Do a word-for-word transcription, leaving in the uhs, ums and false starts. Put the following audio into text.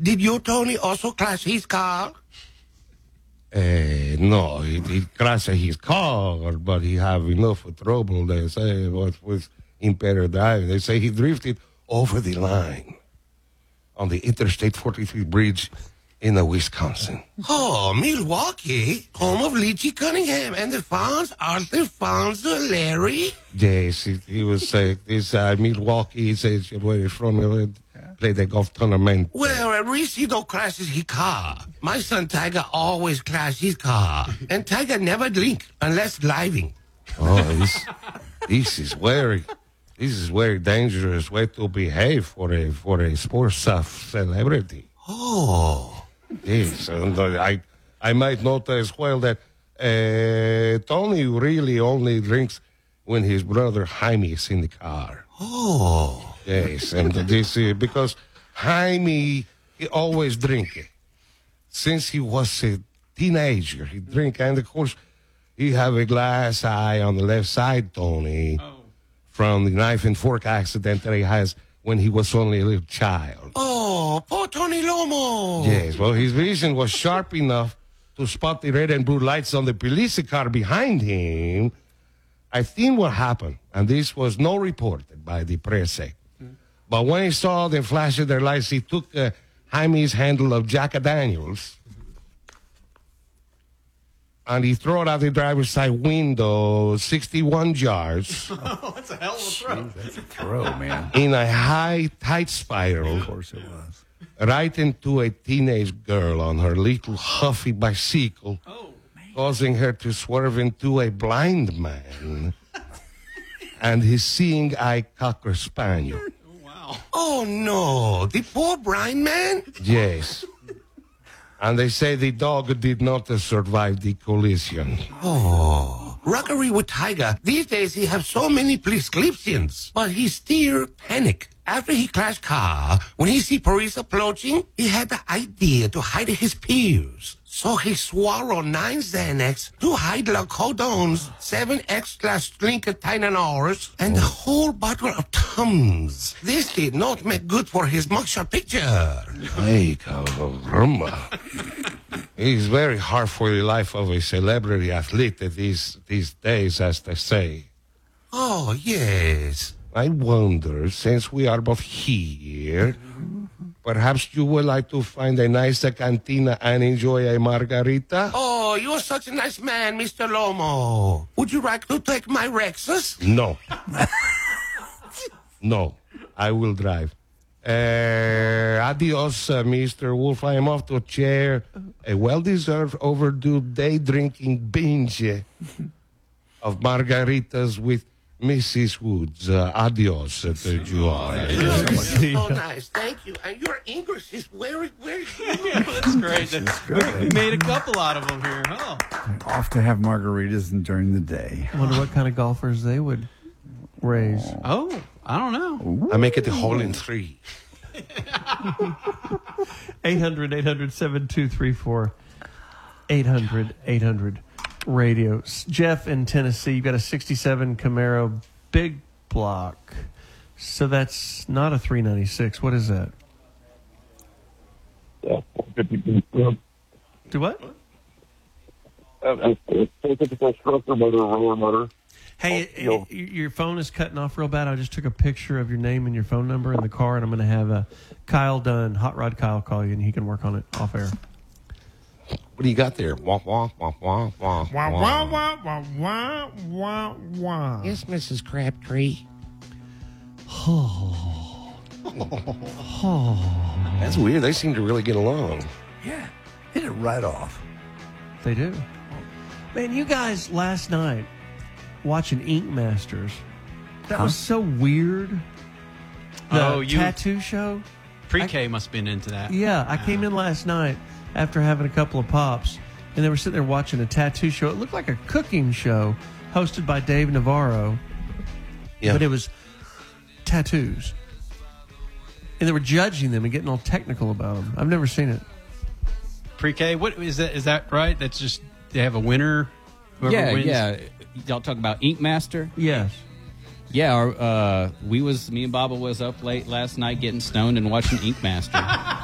Did you, Tony, also crash his car? Uh, no, he, he crashed his car, but he have enough trouble, they say, with, with impaired driving. They say he drifted over the line on the Interstate forty-three bridge in uh, Wisconsin. Oh, Milwaukee, home of Lychee Cunningham and the Fonz, Arthur Fonz, Larry. Yes, he, he was uh, this uh, Milwaukee. He says where he's from. Uh, play the golf tournament. Well, uh, Reese don't crashes his car. My son Tiger always crashes his car, and Tiger never drink unless driving. Oh, this, this is very, this is very dangerous way to behave for a for a sports uh, celebrity. Oh. Yes, and uh, I I might note as well that uh, Tony really only drinks when his brother Jaime is in the car. Oh. Yes, and this uh, because Jaime he always drink since he was a teenager. He drink, and of course he have a glass eye on the left side, Tony, oh. from the knife and fork accident that he has when he was only a little child. Oh, poor Tony Lomo. Yes, well, his vision was sharp enough to spot the red and blue lights on the police car behind him. I think what happened, and this was not reported by the press, mm. but when he saw them flashing their lights, he took uh, Jaime's handle of Jack Daniels, and he threw it out the driver's side window sixty-one yards. Oh, that's a hell of a throw. That's a throw, man. In a high, tight spiral. Of course it was. Right into a teenage girl on her little huffy bicycle, oh, causing her to swerve into a blind man and his seeing eye cocker spaniel. Oh, wow. Oh, no. The poor blind man? Yes. And they say the dog did not survive the collision. Oh, rockery with Tiger. These days he have so many prescriptions, but he still panic. After he crashed car, when he see police approaching, he had the idea to hide his pills. So he swallowed nine Xanax, two hydrocodones, seven extra strength Tylenol's, and a whole bottle of Tums. This did not make good for his mugshot picture. Ay, caramba. It's very hard for the life of a celebrity athlete these, these days, as they say. Oh, yes. I wonder, since we are both here, perhaps you would like to find a nice cantina and enjoy a margarita? Oh, you're such a nice man, Mister Lomo. Would you like to take my Rexus? No. No, I will drive. Uh, adios, uh, Mister Wolf. I am off to chair a well-deserved overdue day-drinking binge of margaritas with Missus Woods. Uh, adios uh, to you all. So nice, thank you. And your English is very, very good. Yeah, that's great. That's great. We made a couple out of them here, huh? Off to have margaritas during the day. I wonder what kind of golfers they would raise. Oh, I don't know. Ooh. I make it a hole in three. eight hundred, eight hundred, seven two three four. eight hundred, eight hundred radio. Jeff in Tennessee, you've got a sixty-seven Camaro big block. So that's not a three ninety-six. What is that? Yeah, Do what? Hey, you know. your phone is cutting off real bad. I just took a picture of your name and your phone number in the car, and I'm going to have uh, Kyle Dunn, Hot Rod Kyle, call you, and he can work on it off air. What do you got there? Wah, wah, wah, wah, wah, Wah, wah, wah, wah, wah, wah, wah. Yes, Missus Crabtree. Oh. Oh. That's weird. They seem to really get along. Yeah, hit it right off. They do. Man, you guys last night watching Ink Masters, that huh? was so weird. The oh, you tattoo show? Pre-K I, must have been into that. Yeah, I came in last night after having a couple of pops, and they were sitting there watching a tattoo show. It looked like a cooking show hosted by Dave Navarro, yeah. but it was tattoos. And they were judging them and getting all technical about them. I've never seen it. Pre-K, what is that? Is that right? That's just they have a winner. Yeah, wins? yeah. Y'all talking about Ink Master? Yes. Yeah, our, uh, we was me and Baba was up late last night getting stoned and watching Ink Master.